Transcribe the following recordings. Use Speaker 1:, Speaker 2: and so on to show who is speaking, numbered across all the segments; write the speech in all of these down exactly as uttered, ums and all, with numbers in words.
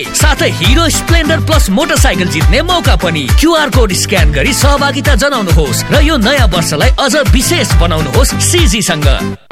Speaker 1: साथै hero Splendor plus motorcycle जित्ने मौका पनि। क्यूआर कोड स्क्यान गरी सहभागिता जनाउनुहोस् र यो नयाँ वर्षलाई अझ विशेष बनाउनुहोस् सीजी सँग।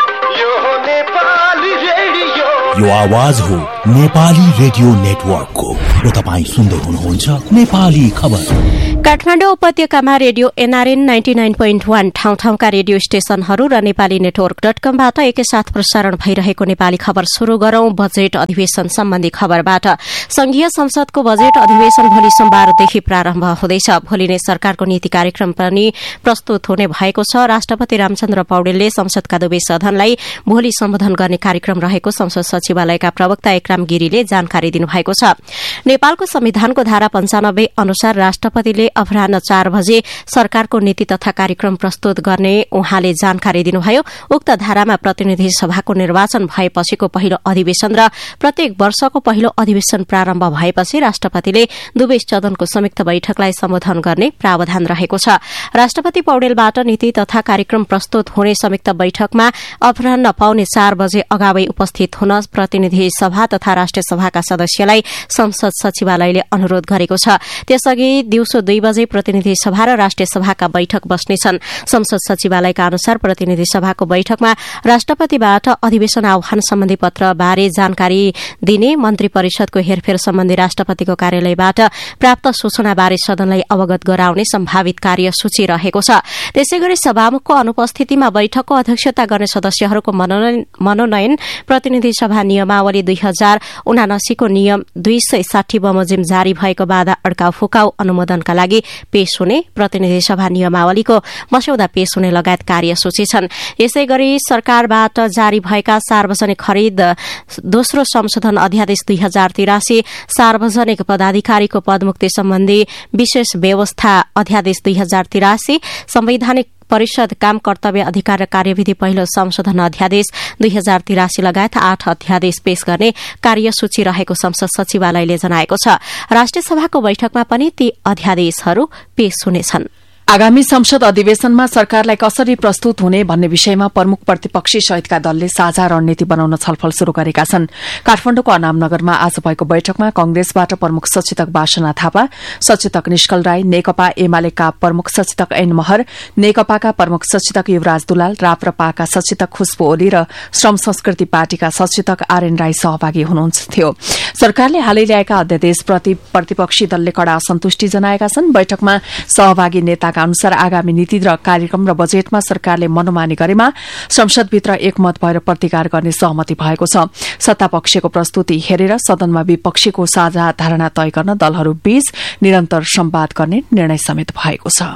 Speaker 2: यो आवाज हो नेपाली रेडियो नेटवर्कको र तपाईँ सुन्दै हुनुहुन्छ नेपाली खबर।
Speaker 3: काठमाडौँ उपत्यकामा radio NRN ninety nine point one ठाउँ ठाउँका रेडियो स्टेशनहरू र नेपाली नेटवर्क डट कमबाट एकैसाथ प्रसारण भइरहेको नेपाली खबर शुरू गरौं। बजेट अधिवेशन सम्बन्धी खबरबाट। संघीय संसदको बजेट अधिवेशन भोलि सोमबारदेखि प्रारम्भ हुँदैछ। भोलि नै सरकारको नीति कार्यक्रम पनि प्रस्तुत हुने भएको छ। राष्ट्रपति रामचन्द्र पौडेलले संसदका दुवै सदनलाई भोलि सम्बोधन गर्ने कार्यक्रम रहेको संसद सचिवालयका प्रवक्ता एकराम गिरीले जानकारी दिनुभएको छ। नेपालको संविधानको धारा पञ्चानब्बे अनुसार राष्ट्रपतिले अपराह्न चार बजे सरकारको नीति तथा कार्यक्रम प्रस्तुत गर्ने उहाँले जानकारी दिनुभयो। उक्त धारामा प्रतिनिधि सभाको निर्वाचन भएपछिको पहिलो अधिवेशन र प्रत्येक वर्षको पहिलो अधिवेशन प्रारम्भ भएपछि राष्ट्रपतिले दुवै सदनको संयुक्त बैठकलाई सम्बोधन गर्ने प्रावधान रहेको छ। राष्ट्रपति पौडेलबाट नीति तथा कार्यक्रम प्रस्तुत हुने संयुक्त बैठकमा अपराह्न पाउने चार बजे अगावै उपस्थित हुन प्रतिनिधि सभा तथा राष्ट्रिय सभाका सदस्यलाई संसद सचिवालयले अनुरोध गरेको छ। त्यसअघि दिउँसो दुई बजे प्रतिनिधि सभा र राष्ट्रिय सभाका बैठक बस्नेछन्। संसद सचिवालयका अनुसार प्रतिनिधि सभाको बैठकमा राष्ट्रपतिबाट अधिवेशन आह्वान सम्बन्धी पत्र बारे जानकारी दिने, मन्त्री परिषदको हेरफेर सम्बन्धी राष्ट्रपतिको कार्यालयबाट प्राप्त सूचनाबारे सदनलाई अवगत गराउने सम्भावित कार्यसूची रहेको छ। त्यसैगरी सभामुखको अनुपस्थितिमा बैठकको अध्यक्षता गर्ने सदस्यहरूको मनोनयन प्रतिनिधि सभा नियमावली दुई हजार उनासीको नियम दुई सय साठी बमोजिम जारी भएको बाधा अड्काउ फुकाउ अनुमोदनका लागि पेश हुने, प्रतिनिधि सभा नियमावलीको मस्यौदा पेश हुने लगायत कार्यसूची छन्। यसै गरी सरकारबाट जारी भएका सार्वजनिक खरिद दोस्रो संशोधन अध्यादेश दुई हजार तिरासी, सार्वजनिक पदाधिकारीको पदमुक्ति सम्बन्धी विशेष व्यवस्था अध्यादेश दुई हजार तिरासी, संवैधानिक परिषद काम कर्तव्य अधिकार र कार्यविधि पहिलो संशोधन अध्यादेश दुई हजार तिरासी लगायत आठ अध्यादेश पेश गर्ने कार्यसूची रहेको संसद सचिवालयले जनाएको छ। राष्ट्रिय सभाको बैठकमा पनि ती अध्यादेशहरू पेश हुनेछन्।
Speaker 4: आगामी संसद अधिवेशनमा सरकारलाई कसरी प्रस्तुत हुने भन्ने विषयमा प्रमुख प्रतिपक्षी सहितका दलले साझा रणनीति बनाउन छलफल शुरू गरेका छन्। काठमाडौँको अनामनगरमा आज भएको बैठकमा कंग्रेसबाट प्रमुख सचेतक वासना थापा, सचेतक निष्कल राई, नेकपा एमालेका प्रमुख सचेतक एन महर, नेकपाका प्रमुख सचेतक युवराज दुलाल, राप्रपाका सचेतक खुशबु ओली र श्रम संस्कृति पार्टीका सचेतक आरएन राई सहभागी हुनुहुन्थ्यो। सरकारले हालै ल्याएका अध्यादेशप्रति प्रतिपक्षी दलले कड़ा असन्तुष्टि जनाएका छन्। बैठकमा सहभागी नेताका अनुसार आगामी नीति र कार्यक्रम र बजेटमा सरकारले मनोमानी गरेमा संसदभित्र एकमत भएर प्रतिकार गर्ने सहमति भएको छ। सत्तापक्षको प्रस्तुति हेरेर सदनमा विपक्षीको साझा धारणा तय गर्न दलहरू बीच निरन्तर संवाद गर्ने निर्णय समेत भएको छ।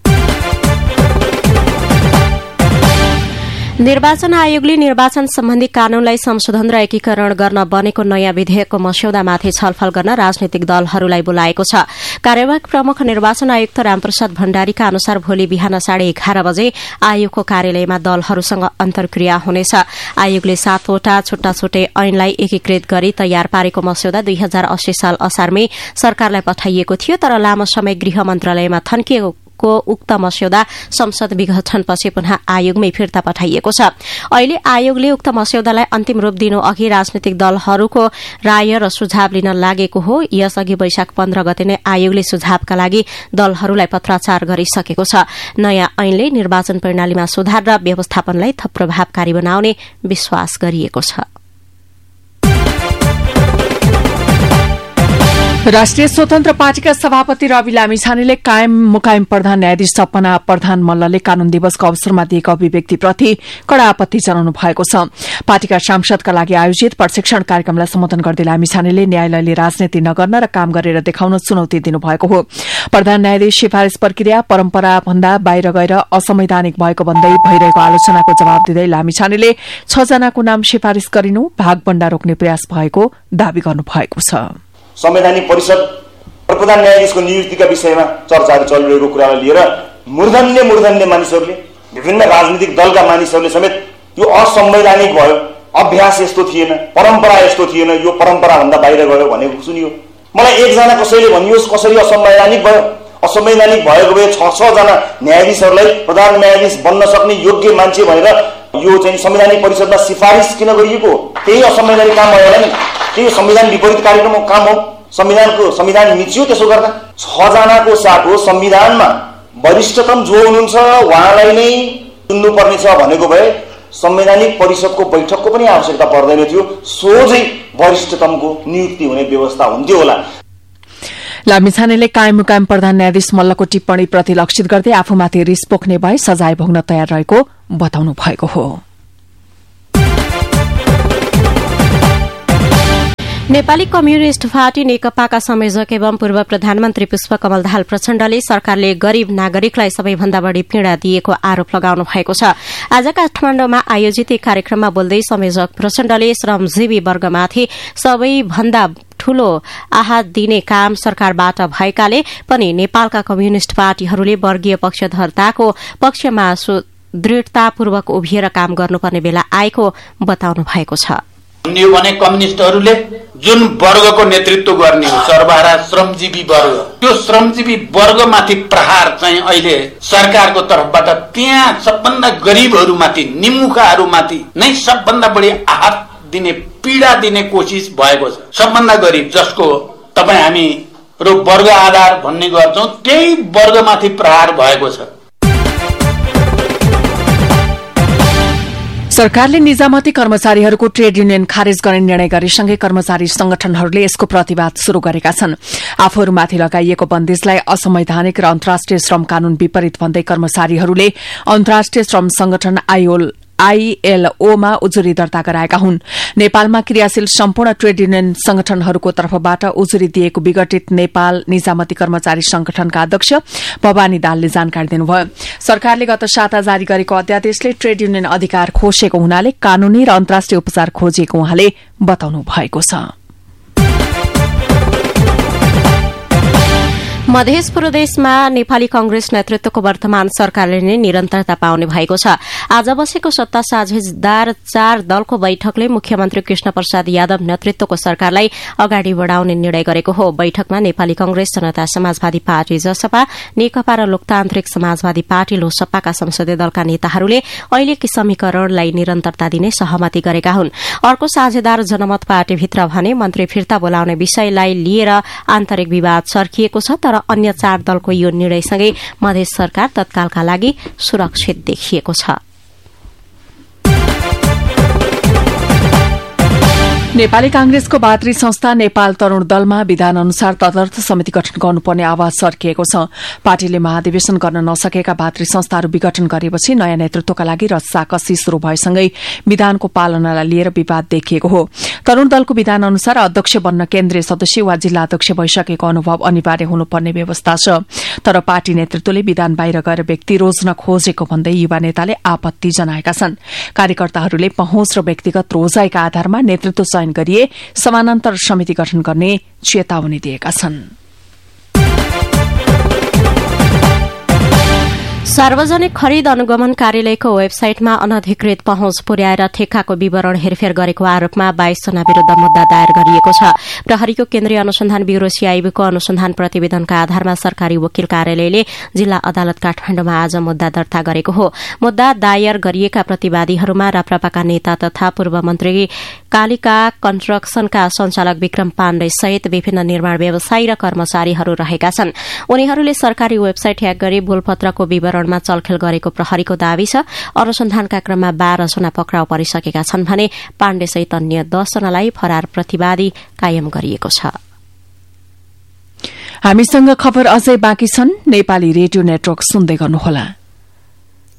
Speaker 3: निर्वाचन आयोगले निर्वाचन सम्बन्धी कानूनलाई संशोधन र एकीकरण गर्न बनेको नयाँ विधेयकको मस्यौदामाथि छलफल गर्न राजनैतिक दलहरूलाई बोलाएको छ। कार्यवाहक प्रमुख निर्वाचन आयुक्त रामप्रसाद भण्डारीका अनुसार भोलि बिहान साढे एघार बजे आयोगको कार्यालयमा दलहरूसँग अन्तर्क्रिया हुनेछ। आयोगले सातवटा छुट्टा छुट्टै ऐनलाई एकीकृत गरी तयार पारेको मस्यौदा दुई हजार अस्सी साल असारमै सरकारलाई पठाइएको थियो, तर लामो समय गृह मन्त्रालयमा थन्किएको को उक्त मस्यौदा संसद विघटनपछि पुनः आयोगमै फिर्ता पठाइएको छ। अहिले आयोगले उक्त मस्यौदालाई अन्तिम रूप दिनु अघि राजनैतिक दलहरूको राय र सुझाव लिन लागेको हो। यसअघि वैशाख पन्ध्र गते नै आयोगले सुझावका लागि दलहरूलाई पत्राचार गरिसकेको छ। नयाँ ऐनले निर्वाचन प्रणालीमा सुधार र व्यवस्थापनलाई थप प्रभावकारी बनाउने विश्वास गरिएको छ।
Speaker 4: राष्ट्रिय स्वतन्त्र पार्टीका सभापति रवि लामिछानेले कायम मुकायम प्रधान न्यायाधीश सपना प्रधान मल्लले कानून दिवसको अवसरमा दिएको अभिव्यक्तिप्रति कड़ा आपत्ति जनाउनु भएको छ। पार्टीका सांसदका लागि आयोजित प्रशिक्षण कार्यक्रमलाई सम्बोधन गर्दै लामिछानेले न्यायालयले राजनीति नगर्न र काम गरेर देखाउन चुनौती दिनुभएको हो। प्रधान न्यायाधीश सिफारिश प्रक्रिया परम्परा भन्दा बाहिर गएर असंवैधानिक भएको भन्दै भइरहेको आलोचनाको जवाब दिँदै लामिछानेले छ जनाको नाम सिफारिश गरिनु भागबण्डा रोक्ने प्रयास भएको दावी गर्नुभएको छ।
Speaker 5: संवैधानिक परिषद र प्रधान न्यायाधीशको नियुक्तिका विषयमा चर्चाहरू चलिरहेको कुरालाई लिएर मूर्धन्य मूर्धन्य मानिसहरूले, विभिन्न राजनीतिक दलका मानिसहरूले समेत यो असंवैधानिक भयो, अभ्यास यस्तो थिएन, परम्परा यस्तो थिएन, यो परम्पराभन्दा बाहिर गयो भनेको सुनियो। मलाई एकजना कसैले भनियोस् कसरी असंवैधानिक भयो। असंवैधानिक भएको भए छ छ जना न्यायाधीशहरूलाई प्रधान न्यायाधीश बन्न सक्ने योग्य मान्छे भनेर यो चाहिँ संवैधानिक परिषदमा सिफारिस किन गरिएको? त्यही असंवैधानिक काम भयो होला नि, त्यही संविधान विपरीत कार्यक्रमको काम हो। संविधानको संविधान मिचियो। त्यसो गर्दा छ जनाको साथो संविधानमा वरिष्ठतम जो हुनुहुन्छ उहाँलाई नै चुन्नुपर्ने छ भनेको भए संवैधानिक परिषदको बैठकको पनि आवश्यकता पर्दैन थियो, सोझै वरिष्ठतमको नियुक्ति हुने व्यवस्था हुन्थ्यो होला।
Speaker 4: लामिछानेले कायम मुकायम प्रधान न्यायाधीश मल्लको टिप्पणी प्रति लक्षित गर्दै आफूमाथि रिस पोख्ने भए सजाय भोग्न तयार रहेको बताउनु भएको हो।
Speaker 3: नेपाली कम्युनिष्ट पार्टी नेकपाका संयोजक एवं पूर्व प्रधानमन्त्री पुष्पकमल दाहाल प्रचण्डले सरकारले गरीब नागरिकलाई सबैभन्दा बढ़ी पीड़ा दिएको आरोप लगाउनु भएको छ। आज काठमाण्डुमा आयोजित एक कार्यक्रममा बोल्दै संयोजक प्रचण्डले श्रमजीवी वर्गमाथि सबैभन्दा ठूलो आहत दिने काम सरकारबाट भएकाले पनि नेपालका कम्युनिष्ट पार्टीहरूले वर्गीय पक्षधरताको पक्षमा दृढ़तापूर्वक उभिएर काम गर्नुपर्ने बेला आएको बताउनु भएको छ।
Speaker 6: यो भने कम्युनिस्टहरूले जुन वर्गको नेतृत्व गर्ने हो सर्वहारा श्रमजीवी वर्ग, त्यो श्रमजीवी वर्गमाथि प्रहार चाहिँ अहिले सरकारको तर्फबाट त्यहाँ सबभन्दा गरीबहरूमाथि निमुखाहरूमाथि नै सबभन्दा बढी आहत दिने पीड़ा दिने कोसिस भएको छ। सबभन्दा गरीब जसको तपाईँ हामी रो वर्ग आधार भन्ने गर्छौं त्यही वर्गमाथि प्रहार भएको छ।
Speaker 4: सरकारले निजामती कर्मचारीहरूको ट्रेड युनियन खारेज गर्ने निर्णय गरेसँगै कर्मचारी संगठनहरूले यसको प्रतिवाद शुरू गरेका छन्। आफूहरूमाथि लगाइएको बन्देजलाई असंवैधानिक र अन्तर्राष्ट्रिय श्रम कानून विपरीत भन्दै कर्मचारीहरूले अन्तर्राष्ट्रिय श्रम संगठन आईओल आईएलओमा उजुरी दर्ता गराएका हुन्। नेपालमा क्रियाशील सम्पूर्ण ट्रेड युनियन संगठनहरूको तर्फबाट उजुरी दिएको विघटित नेपाल निजामती कर्मचारी संगठनका अध्यक्ष भवानी दाहालले जानकारी दिनुभयो। सरकारले गत साता जारी गरेको अध्यादेशले ट्रेड युनियन अधिकार खोसेको हुनाले कानूनी र अन्तर्राष्ट्रिय उपचार खोजिएको उहाँले बताउनु भएको छ।
Speaker 3: मध्य प्रदेशमा नेपाली कांग्रेस नेतृत्वको वर्तमान सरकारले नै निरन्तरता पाउने भएको छ। आज बसेको सत्ता साझेदार चार दलको बैठकले मुख्यमन्त्री कृष्ण प्रसाद यादव नेतृत्वको सरकारलाई अगाडि बढ़ाउने निर्णय गरेको हो। बैठकमा नेपाली कांग्रेस, जनता समाजवादी पार्टी जसपा, नेकपा र लोकतान्त्रिक समाजवादी पार्टी लोसपाका संसदीय दलका नेताहरूले अहिलेकी समीकरणलाई निरन्तरता दिने सहमति गरेका हुन्। अर्को साझेदार जनमत पार्टीभित्र भने मन्त्री फिर्ता बोलाउने विषयलाई लिएर आन्तरिक विवाद चर्किएको छ, तर अन्य चार दलको यो निर्णयसँगै मधेस सरकार तत्कालका लागि सुरक्षित देखिएको छ।
Speaker 4: नेपाली कांग्रेसको भातृ संस्था नेपाल तरूण दलमा विधान अनुसार तदर्थ समिति गठन गर्नुपर्ने आवाज सर्किएको छ। पार्टीले महाधिवेशन गर्न नसकेका भातृ संस्थाहरू विघटन गरेपछि नयाँ नेतृत्वका लागि रस्साकसी शुरू भएसँगै विधानको पालनालाई लिएर विवाद देखिएको हो। तरूण दलको विधान अनुसार अध्यक्ष बन्न केन्द्रीय सदस्य वा जिल्ला अध्यक्ष भइसकेको अनुभव अनिवार्य हुनुपर्ने व्यवस्था छ, तर पार्टी नेतृत्वले विधान बाहिर गएर व्यक्ति रोज्न खोजेको भन्दै युवा नेताले आपत्ति जनाएका छन्। कार्यकर्ताहरूले पहुँच र व्यक्तिगत रोजाइका आधारमा नेतृत्व चयन गरिए समानान्तर समिति गठन गर्ने चेतावनी दिएका छन्।
Speaker 3: सार्वजनिक खरिद अनुगमन कार्यालयको वेबसाइटमा अनधिकृत पहुँच पुर्याएर ठेक्काको विवरण हेरफेर गरेको आरोपमा बाइस जना विरूद्ध मुद्दा दायर गरिएको छ। प्रहरीको केन्द्रीय अनुसन्धान ब्यूरो सीआईबीको अनुसन्धान प्रतिवेदनका आधारमा सरकारी वकिल कार्यालयले जिल्ला अदालत काठमाण्डुमा आज मुद्दा दर्ता गरेको हो। मुद्दा दायर गरिएका प्रतिवादीहरूमा राप्रपाका नेता तथा पूर्व मन्त्री कालिका कन्स्ट्रक्सनका सञ्चालक विक्रम पाण्डे सहित विभिन्न निर्माण व्यवसायी र कर्मचारीहरू रहेका छन्। उनीहरूले सरकारी वेबसाइट ह्याक गरी भूलपत्रको विवरणमा चलखेल गरेको प्रहरीको दावी छ। अनुसन्धानका क्रममा बाह्र जना पक्राउ परिसकेका छन् भने पाण्डे सहित अन्य दस जनालाई फरार प्रतिवादी कायम गरिएको छ।
Speaker 4: हामीसँग खबर अझै बाँकी छन्। नेपाली रेडियो नेटवर्क सुन्दै गर्नुहोला।